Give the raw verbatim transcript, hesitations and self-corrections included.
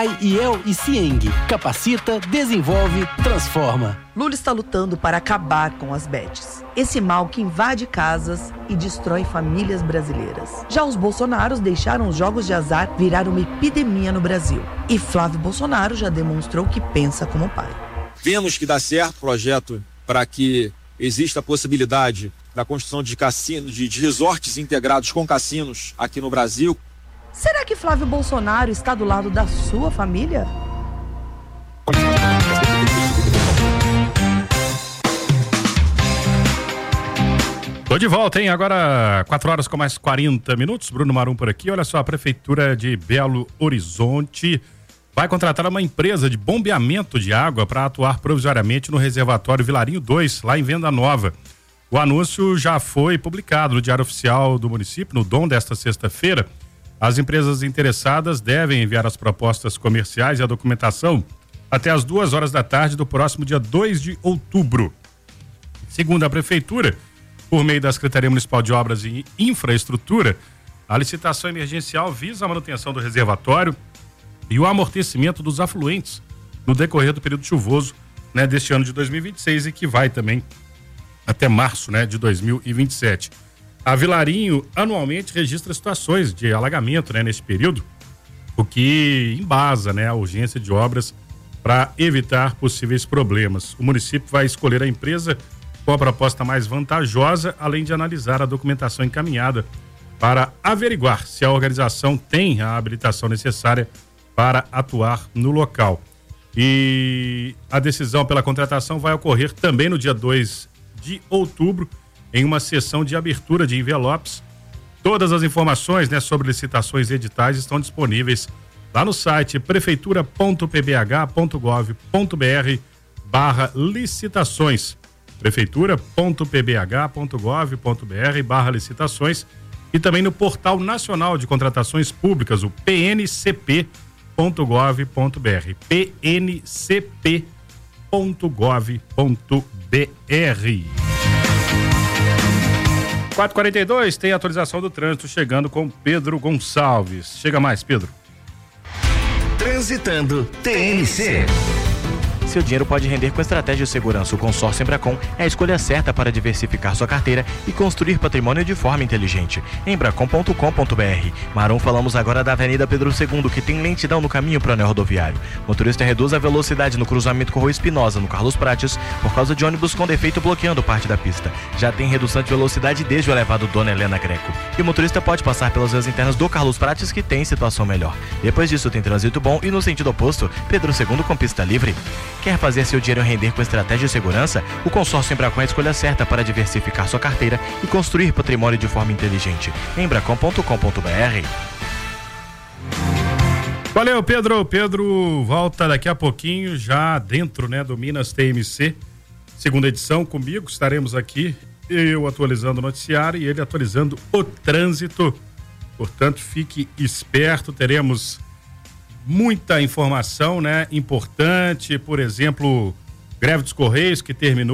I E L e Cieng. Capacita, desenvolve, transforma. Lula está lutando para acabar com as bets. Esse mal que invade casas e destrói famílias brasileiras. Já os bolsonaros deixaram os jogos de azar virar uma epidemia no Brasil. E Flávio Bolsonaro já demonstrou que pensa como pai. Vemos que dá certo o projeto para que exista a possibilidade da construção de cassinos, de, de resorts integrados com cassinos aqui no Brasil. Será que Flávio Bolsonaro está do lado da sua família? Tô de volta, hein? Agora quatro horas com mais quarenta minutos. Bruno Marum por aqui. Olha só, a Prefeitura de Belo Horizonte vai contratar uma empresa de bombeamento de água para atuar provisoriamente no reservatório Vilarinho dois, lá em Venda Nova. O anúncio já foi publicado no Diário Oficial do município, no D O M desta sexta-feira. As empresas interessadas devem enviar as propostas comerciais e a documentação até as duas horas da tarde do próximo dia dois de outubro. Segundo a Prefeitura, por meio da Secretaria Municipal de Obras e Infraestrutura, a licitação emergencial visa a manutenção do reservatório e o amortecimento dos afluentes no decorrer do período chuvoso, né, deste ano de dois mil e vinte e seis e que vai também até março, né, de dois mil e vinte e sete. A Vilarinho anualmente registra situações de alagamento, né, nesse período, o que embasa, né, a urgência de obras para evitar possíveis problemas. O município vai escolher a empresa com a proposta mais vantajosa, além de analisar a documentação encaminhada para averiguar se a organização tem a habilitação necessária para atuar no local. E a decisão pela contratação vai ocorrer também no dia dois de outubro, em uma sessão de abertura de envelopes. Todas as informações, né, sobre licitações e editais estão disponíveis lá no site prefeitura ponto p b h ponto gov ponto b r barra licitações. prefeitura ponto p b h ponto gov ponto b r barra licitações e também no Portal Nacional de Contratações Públicas, o p n c p ponto gov ponto b r. p n c p ponto gov ponto b r. quatro e quarenta e dois, tem atualização do trânsito chegando com Pedro Gonçalves. Chega mais, Pedro. Transitando T N C. Seu dinheiro pode render com estratégia de segurança. O consórcio Embracon é a escolha certa para diversificar sua carteira e construir patrimônio de forma inteligente. Embracon ponto com ponto b r. Marum, falamos agora da Avenida Pedro segundo, que tem lentidão no caminho para o anel rodoviário. Motorista reduz a velocidade no cruzamento com Rua Espinosa, no Carlos Prates, por causa de ônibus com defeito bloqueando parte da pista. Já tem redução de velocidade desde o elevado Dona Helena Greco. E o motorista pode passar pelas vias internas do Carlos Prates, que tem situação melhor. Depois disso tem trânsito bom e no sentido oposto, Pedro segundo com pista livre. Quer fazer seu dinheiro render com estratégia de segurança? O consórcio Embracon é a escolha certa para diversificar sua carteira e construir patrimônio de forma inteligente. Embracon ponto com ponto b r. Valeu, Pedro. Pedro volta daqui a pouquinho, já dentro, né, do Minas T M C, segunda edição comigo. Estaremos aqui, eu atualizando o noticiário e ele atualizando o trânsito. Portanto, fique esperto, teremos muita informação, né, importante, por exemplo, greve dos Correios que terminou